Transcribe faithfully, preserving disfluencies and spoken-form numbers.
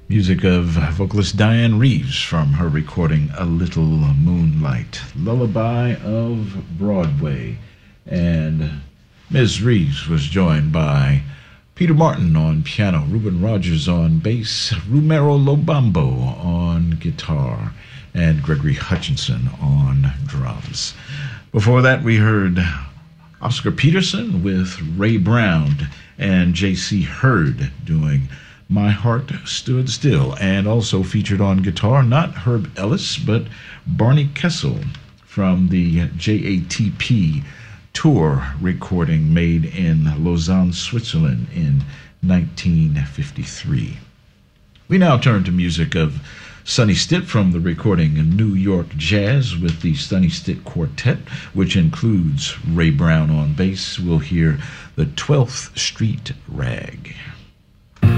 Music of vocalist Diane Reeves from her recording A Little Moonlight, Lullaby of Broadway. And Miz Reeves was joined by Peter Martin on piano, Ruben Rogers on bass, Romero Lobambo on guitar, and Gregory Hutchinson on drums. Before that, we heard Oscar Peterson with Ray Brown and J C Hurd doing My Heart Stood Still, and also featured on guitar, not Herb Ellis, but Barney Kessel from the J A T P tour recording made in Lausanne, Switzerland in nineteen fifty-three. We now turn to music of Sonny Stitt from the recording New York Jazz with the Sonny Stitt Quartet, which includes Ray Brown on bass. We'll hear the twelfth Street Rag.